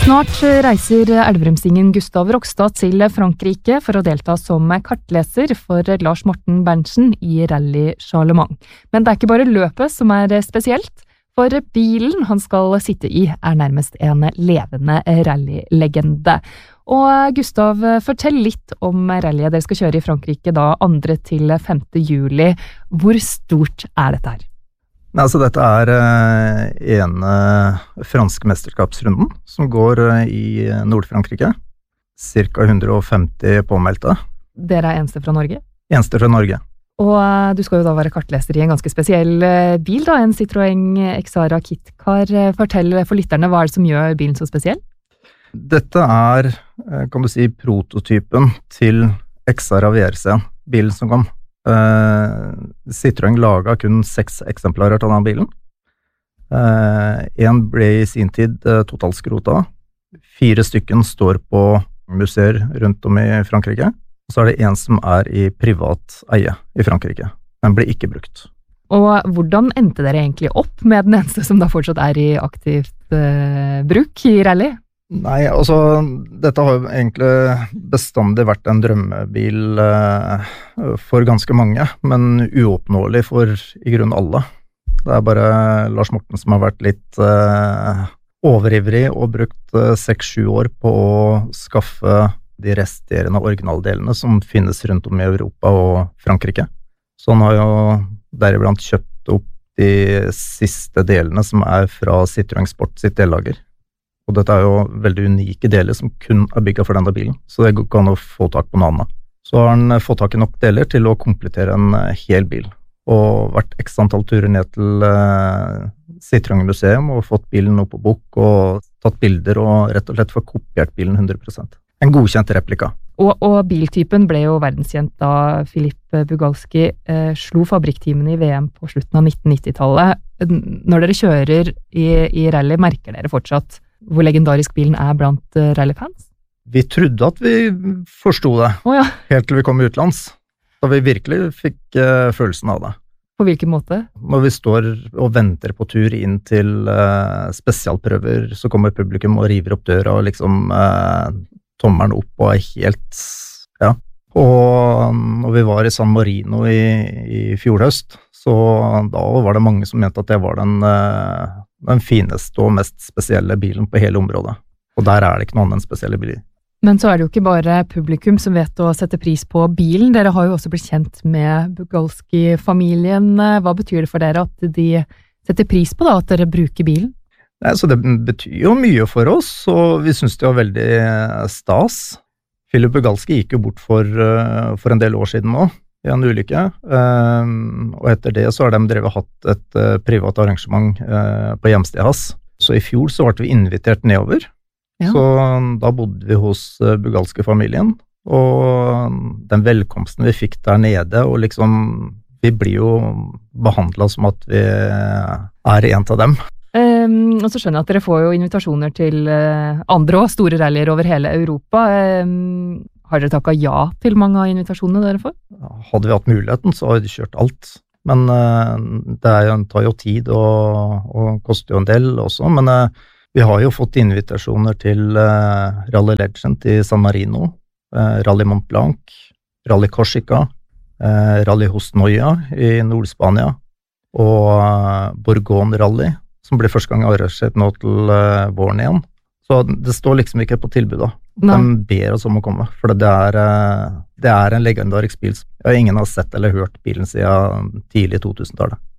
Snart reiser elverumsingen Gustav Rokstad til Frankrike for å delta som kartleser for Lars Morten Berntsen i Rally Charlemagne. Men det ikke bare løpet som spesielt, for bilen han skal sitte i nærmest en levende rallylegende. Og Gustav, fortell litt om rallyet dere skal kjøre i Frankrike da 2. til 5. juli. Hvor stort dette her? Altså, dette ene franske mesterskapsrunden som går i Nord-Frankrike. Cirka 150 påmeldte. Dere eneste fra Norge? Eneste fra Norge. Og du skal jo da være kartleser i en ganske spesiell bil da, en Citroën Xara Kitcar. Fortell for lytterne, hva det som gjør bilen så spesiell? Dette kan du si, prototypen til Xara VRC, bilen som kom. Citroën laget kun 6 eksemplarer til denne bilen. En ble i sin tid totalskrota. 4 stykken står på museer rundt om i Frankrike. Og så det en som i privat eie i Frankrike. Den ble ikke brukt. Og hvordan endte dere egentlig opp med den eneste som da fortsatt i aktivt bruk i rally? Nei, altså, dette har jo egentlig bestandig vært en drømmebil for ganske mange, men uoppnåelig for i grunn alle. Det bare Lars Morten som har vært litt overivrig og brukt 6-7 år på å skaffe de resterende originaldelene som finnes rundt om i Europa og Frankrike. Så han har jo deriblant kjøpt opp de siste delene som fra Citroën Sport sitt dellager. Og dette jo veldig unike deler som kun bygget for denne bilen, så det går ikke an å få tak på noe annet. Så har han fått tak i nok deler til å komplettere en hel bil, og vært x antall turer ned til Citroën Museum og fått bilen opp på bok og tatt bilder og rett og slett få kopiert bilen 100%. En godkjent replika. Og biltypen ble jo verdenskjent da Philippe Bugalski slo fabrikktimene i VM på slutten av 1990-tallet. Når dere kjører i rally, merker dere fortsatt hvor legendarisk bilen blant rallyfans? Vi trodde at vi forstod det, ja. Helt til vi kom utlands, da vi virkelig fikk følelsen av det. På hvilken måte? Når vi står og venter på tur inn til spesialprøver, så kommer publikum og river opp døra og liksom tommeren opp og helt, ja. Og når vi var i San Marino i fjor høst, så da var det mange som mente at det var den fineste og mest spesielle bilen på hele området. Og der det ikke noen annen spesielle biler. Men så det jo ikke bare publikum som vet å sette pris på bilen. Dere har jo også blitt kjent med Bugalski-familien. Hva betyr det for dere at de setter pris på da, at dere bruker bilen? Nei, så det betyr jo mye for oss, og vi synes det var veldig stas. Philippe Bugalski gikk jo bort for en del år siden nå, i en ulykke, og etter det så har de drevet hatt et privat arrangement på hjemstedet hans. Så i fjor så ble vi invitert nedover, ja. Så da bodde vi hos Bugalski-familien, og den velkomsten vi fikk der nede, og liksom, vi blir jo behandlet som at vi en av dem. Og så skjønner jeg at dere får jo invitasjoner til andre og store rallyer over hele Europa. Har dere takket ja til mange av invitasjonene dere får? Hadde vi hatt muligheten, så har vi kjørt alt. Men det tar jo tid og koster jo en del også. Men vi har jo fått invitasjoner til Rally Legend i San Marino, Rally Mont Blanc, Rally Corsica, Rally Hosnoia i Nord-Spania og Bourgogne Rally, som blir første gang arrangert nå til våren igjen. Så det står liksom ikke på tilbudet. De ber oss om å komme, for det en legendarisk bil. Ingen har sett eller hørt bilen siden tidlig 2000-tallet.